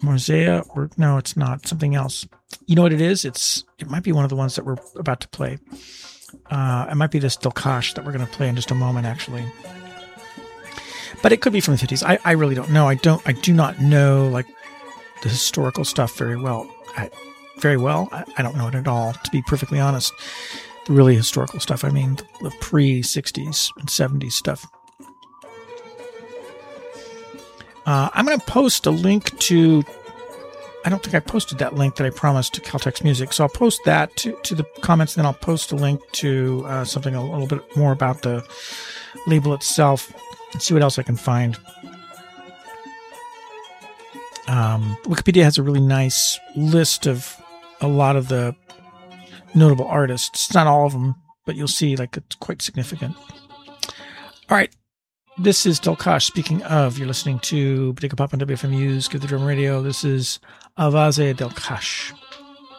Mosea, or no, it's not. Something else. You know what it is? It might be one of the ones that we're about to play. It might be this Dilkash that we're going to play in just a moment, actually. But it could be from the 50s. I really don't know. I do not know like the historical stuff very well. I don't know it at all, to be perfectly honest. The really historical stuff. I mean, the pre-60s and 70s stuff. I'm going to post a link to... I don't think I posted that link that I promised to Caltex Music. So I'll post that to the comments, and then I'll post a link to something a little bit more about the label itself and see what else I can find. Wikipedia has a really nice list of a lot of the notable artists. It's not all of them, but you'll see like it's quite significant. All right. This is Dilkash. Speaking of, you're listening to Bodega Pop on WFMU's Give the Drum Radio. This is Avaze Dilkash.